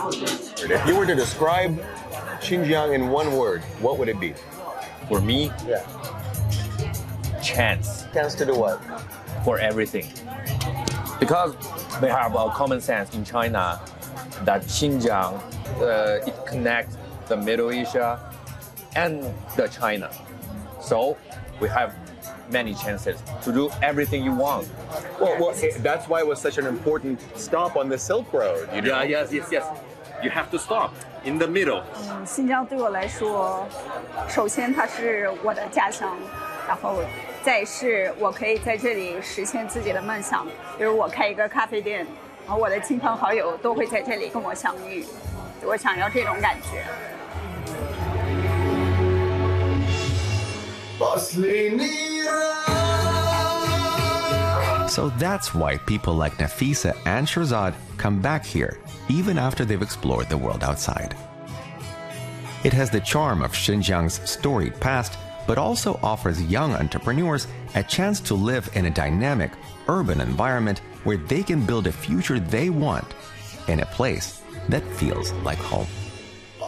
If you were to describe Xinjiang in one word, what would it be? For me, Yeah. chance Chance to do what? for everything. Because we have a common sense in China that Xinjiang, it connects the Middle Asia and the China. So we have many chances to do everything you want. Well, that's why it was such an important stop on the Silk Road. You know? Yes. You have to stop in the middle. 新疆对我来说，首先它是我的家乡，然后再是我可以在这里实现自己的梦想，比如我开一个咖啡店，然后我的亲朋好友都会在这里跟我相遇，我想要这种感觉。 So that's why people like Nafisa and Shirzad come back here, even after they've explored the world outside. It has the charm of Xinjiang's storied past, but also offers young entrepreneurs a chance to live in a dynamic, urban environment where they can build a future they want in a place that feels like home.